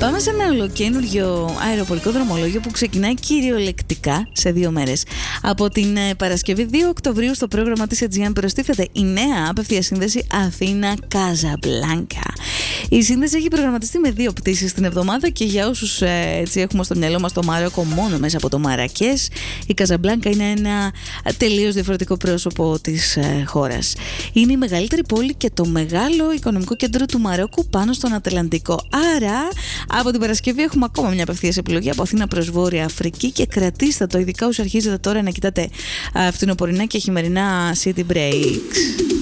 Πάμε σε ένα ολοκένουργιο αεροπορικό δρομολόγιο που ξεκινάει κυριολεκτικά σε 2 μέρες. Από την Παρασκευή 2 Οκτωβρίου στο πρόγραμμα της Aegean προστίθεται η νέα απευθεία σύνδεση Αθήνα-Καζαμπλάνκα. Η σύνδεση έχει προγραμματιστεί με 2 πτήσεις την εβδομάδα και για όσους έτσι έχουμε στο μυαλό μας το Μαρόκο μόνο μέσα από το Μαρακές, η Καζαμπλάνκα είναι ένα τελείως διαφορετικό πρόσωπο της χώρας. Είναι η μεγαλύτερη πόλη και το μεγάλο οικονομικό κέντρο του Μαρόκου πάνω στον Ατλαντικό. Άρα, από την Παρασκευή έχουμε ακόμα μια απευθείας επιλογή από Αθήνα προς Βόρεια Αφρική και κρατήστε το, ειδικά όσοι αρχίζετε τώρα να κοιτάτε φθινοπορεινά και χειμερινά city breaks.